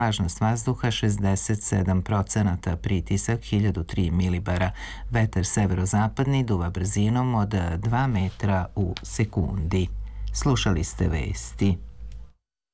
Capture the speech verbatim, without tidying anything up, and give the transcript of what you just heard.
Vlažnost vazduha šezdeset sedam procenata, pritisak hiljadu tri milibara, vetar severozapadni duva brzinom od dva metra u sekundi. Slušali ste vesti.